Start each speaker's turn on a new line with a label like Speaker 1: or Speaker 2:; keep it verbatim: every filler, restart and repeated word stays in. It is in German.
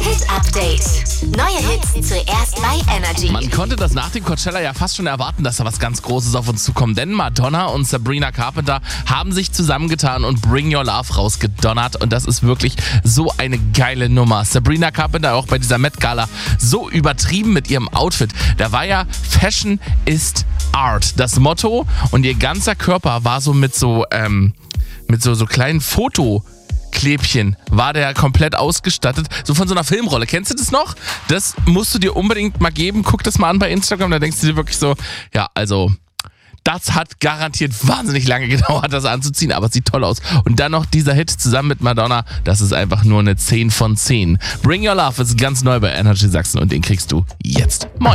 Speaker 1: Hit Update. Neue Hits zuerst bei Energy.
Speaker 2: Man konnte das nach dem Coachella ja fast schon erwarten, dass da was ganz Großes auf uns zukommt. Denn Madonna und Sabrina Carpenter haben sich zusammengetan und Bring Your Love rausgedonnert. Und das ist wirklich so eine geile Nummer. Sabrina Carpenter auch bei dieser Met Gala so übertrieben mit ihrem Outfit. Da war ja Fashion ist Art, das Motto. Und ihr ganzer Körper war so mit so, ähm, mit so, so kleinen Foto- Klebchen war der komplett ausgestattet, so von so einer Filmrolle. Kennst du das noch? Das musst du dir unbedingt mal geben. Guck das mal an bei Instagram, da denkst du dir wirklich so, ja, also das hat garantiert wahnsinnig lange gedauert, das anzuziehen, aber es sieht toll aus. Und dann noch dieser Hit zusammen mit Madonna, das ist einfach nur eine zehn von zehn. Bring Your Love ist ganz neu bei Energy Sachsen und den kriegst du jetzt. Moin.